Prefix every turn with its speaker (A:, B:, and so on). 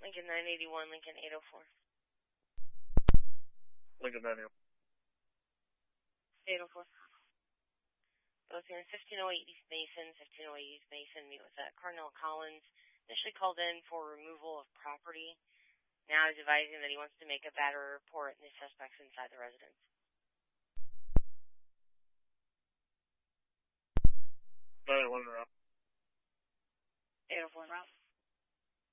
A: Lincoln 981, Lincoln 804.
B: Lincoln 981.
A: 804. Both in 1508 East Mason, 1508 East Mason, meet with Cardinal Collins. Initially called in for removal of property. Now he's advising that he wants to make a battery report and the suspects inside the residence.
B: 981 route.
A: 804 route.